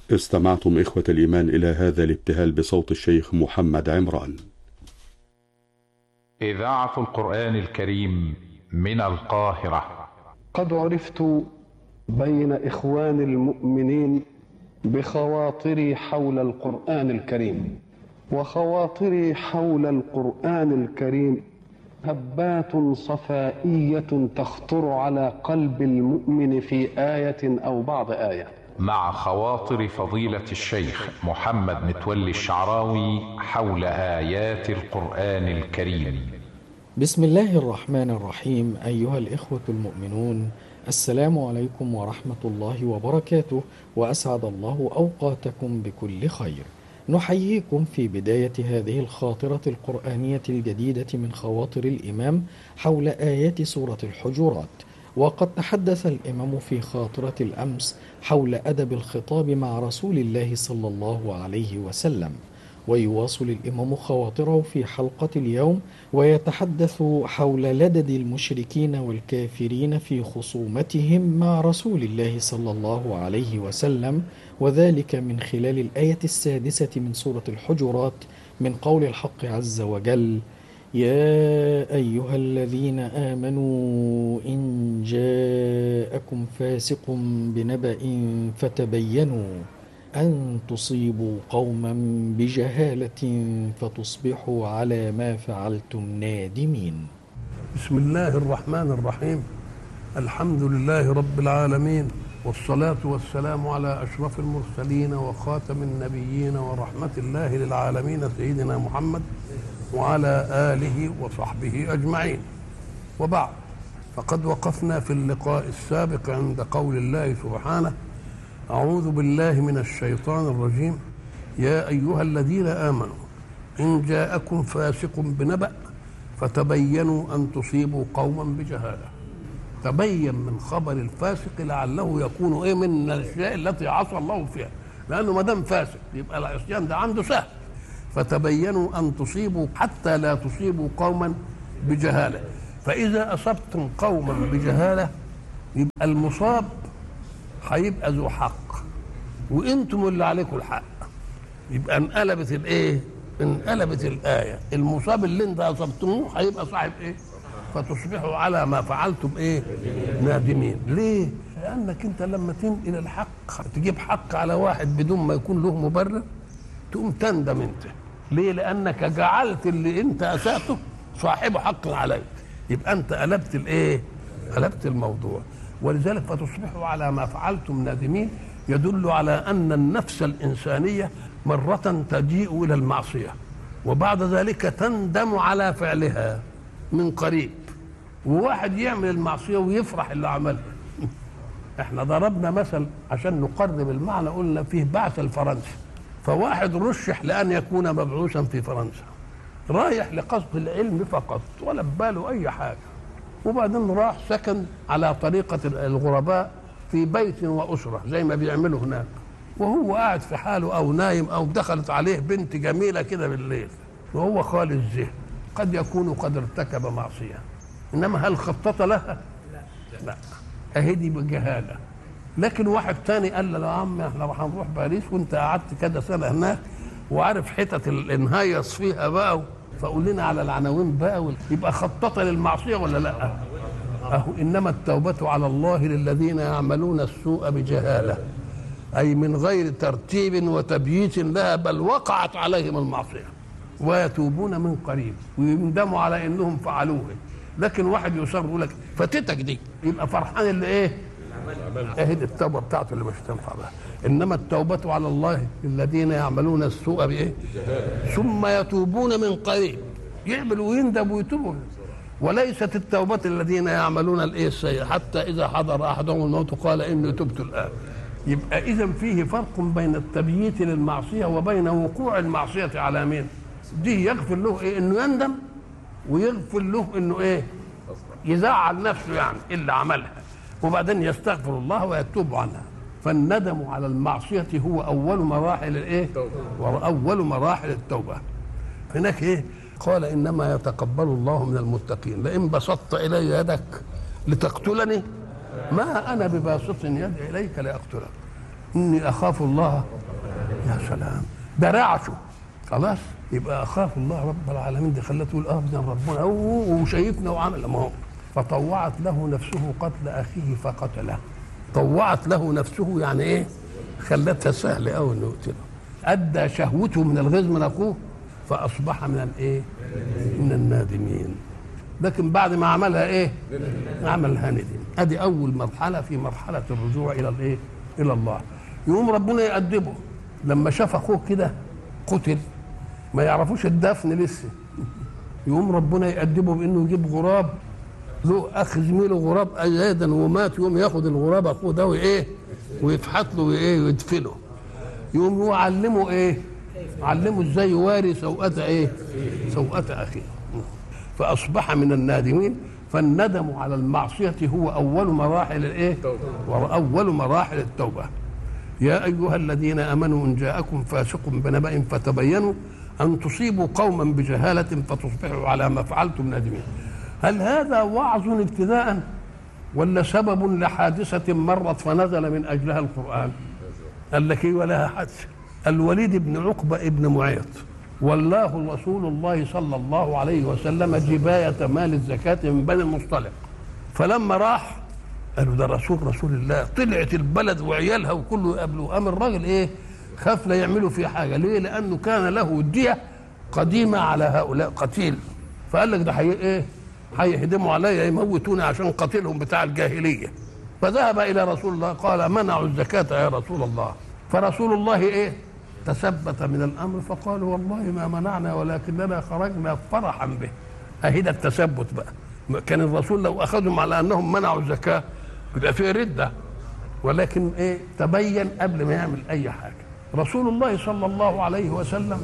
استمعتم إخوة الإيمان إلى هذا الابتهال بصوت الشيخ محمد عمران. إذاعة القرآن الكريم من القاهرة. قد عرفت بين إخوان المؤمنين بخواطري حول القرآن الكريم، وخواطري حول القرآن الكريم هبات صفائية تخطر على قلب المؤمن في آية أو بعض آية. مع خواطر فضيلة الشيخ محمد متولي الشعراوي حول آيات القرآن الكريم. بسم الله الرحمن الرحيم. أيها الإخوة المؤمنون، السلام عليكم ورحمة الله وبركاته، وأسعد الله أوقاتكم بكل خير. نحييكم في بداية هذه الخاطرة القرآنية الجديدة من خواطر الإمام حول آيات سورة الحجرات. وقد تحدث الإمام في خاطرة الأمس حول أدب الخطاب مع رسول الله صلى الله عليه وسلم، ويواصل الإمام خواطره في حلقة اليوم ويتحدث حول لدد المشركين والكافرين في خصومتهم مع رسول الله صلى الله عليه وسلم، وذلك من خلال الآية 6 من سورة الحجرات من قول الحق عز وجل: يا أيها الذين آمنوا إن جاءكم فاسق بنبأ فتبينوا أن تصيبوا قوما بجهالة فتصبحوا على ما فعلتم نادمين. بسم الله الرحمن الرحيم. الحمد لله رب العالمين، والصلاة والسلام على أشرف المرسلين وخاتم النبيين ورحمة الله للعالمين سيدنا محمد وعلى آله وصحبه أجمعين. وبعد، فقد وقفنا في اللقاء السابق عند قول الله سبحانه: أعوذ بالله من الشيطان الرجيم، يا أيها الذين آمنوا إن جاءكم فاسق بنبأ فتبينوا أن تصيبوا قوما بجهالة. تبين من خبر الفاسق لعله يكون من الأشياء التي عصى الله فيها، لأنه ما دام فاسق يبقى العصيان ده عنده سهل. فتبينوا أن تصيبوا حتى لا تصيبوا قوما بجهالة. فإذا أصبتم قوما بجهالة يبقى المصاب هيبقى ذو حق، وانتم اللي عليكم الحق. يبقى انقلبت الايه؟ انقلبت الايه. المصاب اللي انت اصبتموه هيبقى صاحب ايه؟ فتصبحوا على ما فعلتم ايه؟ نادمين. ليه؟ لانك انت لما تنقل الحق تجيب حق على واحد بدون ما يكون له مبرر تقوم تندم انت. ليه؟ لانك جعلت اللي انت اساته صاحب حق عليك. يبقى انت قلبت الايه؟ قلبت الموضوع. ولذلك فتصبحوا على ما فعلتم نادمين يدل على أن النفس الإنسانية مرة تجيء إلى المعصية وبعد ذلك تندم على فعلها من قريب، وواحد يعمل المعصية ويفرح اللي عملها. احنا ضربنا مثل عشان نقرب المعنى، قلنا فيه بعث الفرنسي، فواحد رشح لأن يكون مبعوثا في فرنسا، رايح لقصد العلم فقط ولا بباله أي حاجة، وبعدين راح سكن على طريقة الغرباء في بيت وأسرة زي ما بيعملوا هناك، وهو قاعد في حاله أو نايم أو دخلت عليه بنت جميلة كده بالليل وهو خالي الذهن، قد يكون قد ارتكب معصية، إنما هل خطط لها؟ لا، أهدي بجهالة. لكن واحد تاني قال له: يا عم احنا هنروح باريس وانت قعدت كده سنة هناك وعارف حتت الانهيص فيها بقى، فقول لنا على العناوين بقى. يبقى خطط للمعصية ولا لا؟ أهو إنما التوبة على الله للذين يعملون السوء بجهالة، أي من غير ترتيب وتبييت لها، بل وقعت عليهم المعصية ويتوبون من قريب ويندموا على إنهم فعلوه. لكن واحد يصر يقول لك فاتتك دي، يبقى فرحان اللي إيه؟ أهد التوبة بتاعته اللي مش تنفع بها. إنما التوبة على الله للذين يعملون السوء بإيه؟ ثم يتوبون من قريب، يعملوا ويندموا ويتوبوا. وليست التوبة الذين يعملون الايه السيئة حتى إذا حضر أحدهم الموت قال إني تبت الآن. يبقى إذن فيه فرق بين التبييت للمعصية وبين وقوع المعصية على مين؟ دي يغفر له إيه؟ إنه يندم، ويغفر له إنه إيه؟ يزعل نفسه يعني اللي عملها، وبعدين يستغفر الله ويتوب عنها. فالندم على المعصية هو أول مراحل الإيه؟ وأول مراحل التوبة. هناك إيه؟ قال إنما يتقبل الله من المتقين. لئن بسطت إلي يدك لتقتلني ما أنا بباسط يدي إليك لأقتلك. إني أخاف الله. يا سلام، ده رعشه خلاص. يبقى أخاف الله رب العالمين، دي خلته تقول أبدا ربنا وشايفنا وعمل. ما هو فطوعت له نفسه قتل أخيه فقتله. طوعت له نفسه يعني إيه؟ خلتها سهل أوي إنه يقتله. أدى شهوته من الغيظ من أخوه فأصبح من الإيه؟ من النادمين. لكن بعد ما عملها إيه؟ عملها ندم. أدي أول مرحلة في مرحلة الرجوع إلى الإيه؟ إلى الله. يقوم ربنا يأدبه لما شاف أخوه كده قتل، ما يعرفوش الدفن لسه. يقوم ربنا يأدبه بأنه يجيب غراب، له أخ زميله غراب أيضا ومات، يقوم ياخد الغراب أخوه ده وإيه؟ ويتحط له وإيه؟ ويدفنه. يقوم هو علمه إيه؟ علمه إزاي يواري سوءة إيه؟ سوءة أخيه. فأصبح من النادمين. فالندم على المعصية هو أول مراحل الإيه؟ وأول مراحل التوبة. يا أيها الذين آمنوا إن جاءكم فاسق بنبأ فتبينوا أن تصيبوا قوما بجهالة فتصبحوا على ما فعلتم نادمين. هل هذا وعظ ابتداء ولا سبب لحادثة مرت فنزل من أجلها القرآن؟ قال لك ولها حادثة. الوليد بن عقبة ابن معيط والله رسول الله صلى الله عليه وسلم جباية مال الزكاة من بني المصطلق. فلما راح قالوا ده رسول الله، طلعت البلد وعيالها وكله يقابلوه. قام الراجل ايه؟ خاف لا يعملوا فيه حاجه. ليه؟ لانه كان له دية قديمه على هؤلاء قتيل. فقال لك ده ايه؟ هيهدموا عليا يموتوني عشان قتلهم بتاع الجاهليه. فذهب الى رسول الله قال منعوا الزكاه يا رسول الله. فرسول الله ايه؟ تثبت من الامر فقالوا والله ما منعنا ولكننا خرجنا فرحا به. اهدى التثبت بقى. كان الرسول لو اخذهم على انهم منعوا الزكاه يبقى فيه رده، ولكن ايه؟ تبين قبل ما يعمل اي حاجه. رسول الله صلى الله عليه وسلم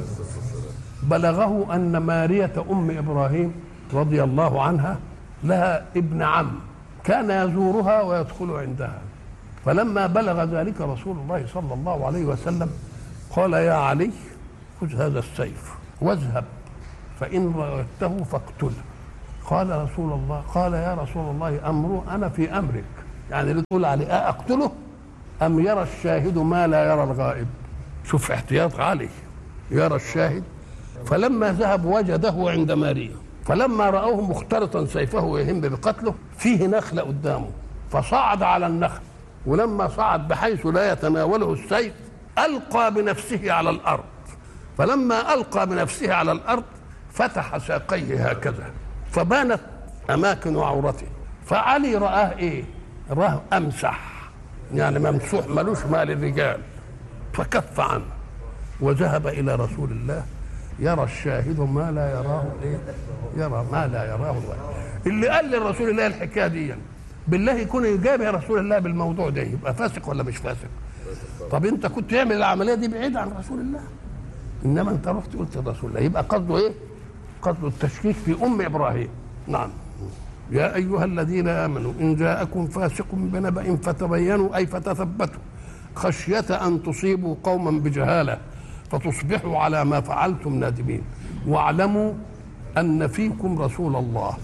بلغه ان مارية ام ابراهيم رضي الله عنها لها ابن عم كان يزورها ويدخل عندها. فلما بلغ ذلك رسول الله صلى الله عليه وسلم قال يا علي خذ هذا السيف واذهب فإن رأيته فاقتله. قال رسول الله قال يا رسول الله أمره أنا في أمرك، يعني اللي تقول عليه أقتله أم يرى الشاهد ما لا يرى الغائب. شوف احتياط عالي، يرى الشاهد. فلما ذهب وجده عند ماريا، فلما رأوه مختلطا سيفه ويهم بقتله فيه نخلة قدامه، فصعد على النخل، ولما صعد بحيث لا يتناوله السيف ألقى بنفسه على الأرض. فلما ألقى بنفسه على الأرض فتح ساقيه هكذا فبانت أماكن عورته. فعلي رآه إيه؟ رآه أمسح، يعني ممسوح ملوش مال الرجال. فكف عنه وذهب إلى رسول الله يرى الشاهد ما لا يراه إيه؟ يرى ما لا يراه الغائب. اللي قال لرسول الله الحكاية دي بالله يكون يجابه رسول الله بالموضوع ده يبقى فاسق ولا مش فاسق؟ طب انت كنت تعمل العمليه دي بعيد عن رسول الله، انما انت رحت قلت لرسول الله. يبقى قصده ايه؟ قصده التشكيك في ام ابراهيم. نعم. يا ايها الذين امنوا ان جاءكم فاسق بنبأ فتبينوا اي فتثبتوا خشيه ان تصيبوا قوما بجهاله فتصبحوا على ما فعلتم نادمين واعلموا ان فيكم رسول الله.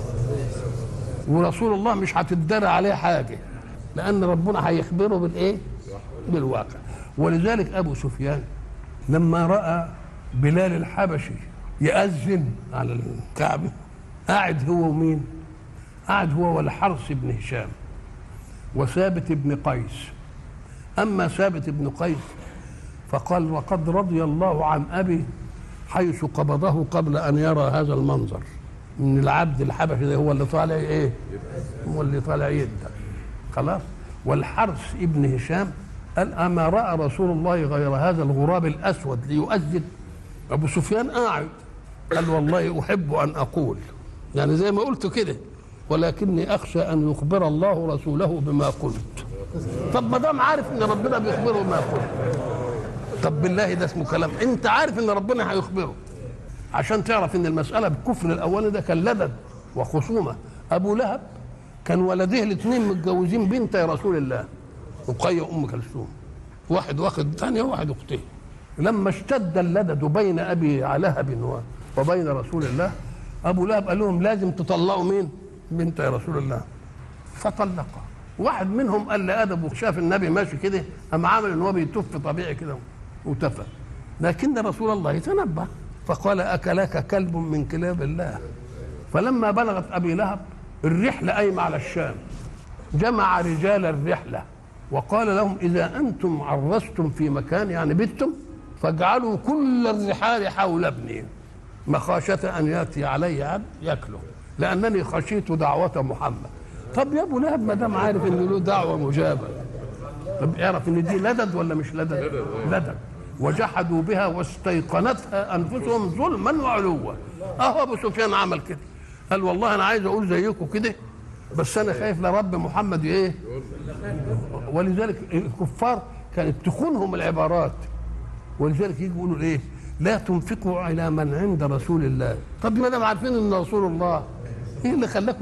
ورسول الله مش هتدار عليه حاجه لان ربنا هيخبره بالايه؟ بالواقع. ولذلك ابو سفيان لما راى بلال الحبشي يأذن على الكعبه قاعد هو ومين؟ قاعد هو والحرث بن هشام وثابت بن قيس. اما ثابت بن قيس فقال وقد رضي الله عن ابي حيث قبضه قبل ان يرى هذا المنظر من العبد الحبشي ده هو اللي طالع ايه؟ هو اللي طالع يده خلاص. والحرث ابن هشام قال اما راى رسول الله غير هذا الغراب الاسود ليؤذن؟ ابو سفيان قاعد قال والله احب ان اقول، يعني زي ما قلت كده، ولكني اخشى ان يخبر الله رسوله بما قلت. طب ما دام عارف ان ربنا بيخبره بما قلت، طب بالله ده اسمه كلام؟ انت عارف ان ربنا هيخبره عشان تعرف ان المساله بالكفر الاولي ده كان لدد وخصومه. ابو لهب كان ولديه الاثنين متجوزين بنت رسول الله رقية وام كلثوم، واحد واخد ثانيه وواحد اختين. لما اشتد اللدد بين ابي لهب وبين رسول الله ابو لهب قال لهم لازم تطلقوا مين؟ بنت رسول الله. فطلقها واحد منهم قال لأدب وشاف النبي ماشي كده قام عامل ان هو بيتف طبيعي كده وتفى، لكن رسول الله تنبه فقال أكلك كلب من كلاب الله. فلما بلغت أبي لهب الرحلة قايمة على الشام، جمع رجال الرحلة وقال لهم إذا أنتم عرستم في مكان يعني بتم فاجعلوا كل الرحال حول ابني مخافة أن يأتي علي عبد يأكله، لأنني خشيت دعوة محمد. طب يا أبو لهب ما دام عارف إن له دعوة مجابة، طب يعرف إن دي لدد ولا مش لدد؟ لدد. وجحدوا بها واستيقنتها أنفسهم ظلما وعلوا. أهو أبو سفيان عمل كده، قال والله أنا عايز أقول زيكم كده بس أنا خايف لرب محمد إيه. ولذلك الكفار كانت تخونهم العبارات، ولذلك يجوا يقولوا إيه لا تنفقوا على من عند رسول الله. طب ما دام عارفين ان رسول الله ايه اللي خلاكم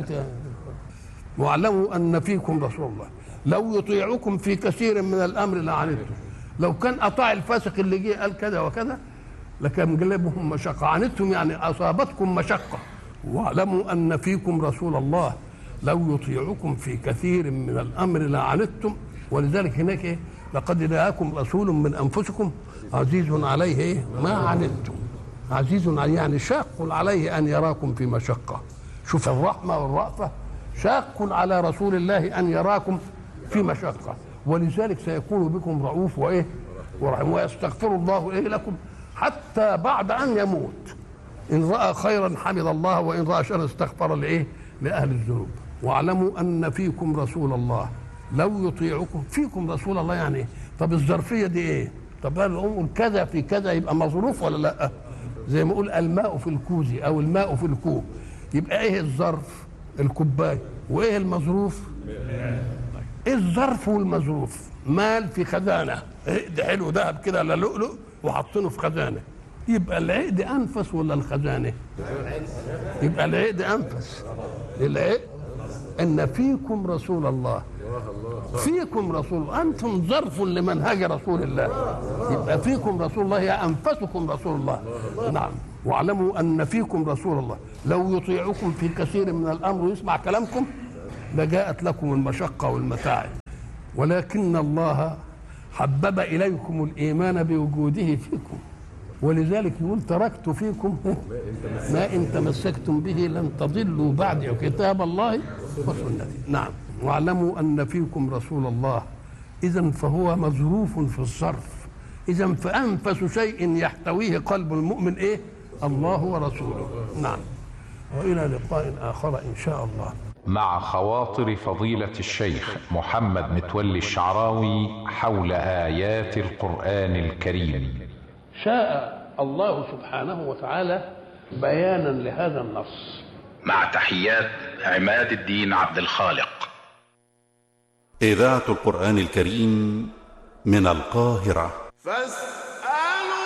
واعلموا ان فيكم رسول الله لو يطيعكم في كثير من الامر لعنتم. لو كان اطاع الفاسق اللي جه قال كذا وكذا لكان جلبهم مشقه، عنتم يعني اصابتكم مشقه. واعلموا ان فيكم رسول الله لو يطيعكم في كثير من الامر لعنتم. ولذلك هناك ايه لقد جاءكم رسول من انفسكم عزيز عليه ايه ما عنتم، عزيز عليه يعني شاق عليه ان يراكم في مشقه. شوف الرحمه والرأفه، شاق على رسول الله ان يراكم في مشقه، ولذلك سيكون بكم رؤوف وايه ورحيم ويستغفر الله ايه لكم حتى بعد ان يموت. ان راى خيرا حمد الله وان راى شرا استغفر لايه لاهل الذنوب. واعلموا ان فيكم رسول الله لو يطيعكم. فيكم رسول الله يعني ايه؟ طب الظرفيه دي ايه؟ طب نقول كذا في كذا يبقى مظروف ولا لا؟ زي ما اقول الماء في الكوز او الماء في الكوب، يبقى ايه الظرف؟ الكوبايه. وايه المظروف؟ ايه الظرف والمظروف؟ مال في خزانه، عقد حلو ذهب كده لا لؤلؤ وحاطينه في خزانه، يبقى العقد انفس ولا الخزانه؟ يبقى العقد انفس. العقد ان فيكم رسول الله، فيكم رسول، انتم ظرف لمنهج رسول الله، يبقى فيكم رسول الله يا انفسكم رسول الله. نعم. واعلموا ان فيكم رسول الله لو يطيعكم في كثير من الامر ويسمع كلامكم لجاءت لكم المشقه والمتاعب، ولكن الله حبب اليكم الايمان بوجوده فيكم، ولذلك يقول تركت فيكم ما ان تمسكتم به لن تضلوا بعد كتاب الله وسنتي. نعم. واعلموا ان فيكم رسول الله، اذا فهو مظروف في الصرف. اذا فانفس شيء يحتويه قلب المؤمن ايه؟ الله ورسوله. نعم. والى لقاء اخر ان شاء الله. مع خواطر فضيلة الشيخ محمد متولي الشعراوي حول آيات القرآن الكريم. شاء الله سبحانه وتعالى بيانا لهذا النص. مع تحيات عماد الدين عبد الخالق. إذاعة القرآن الكريم من القاهرة.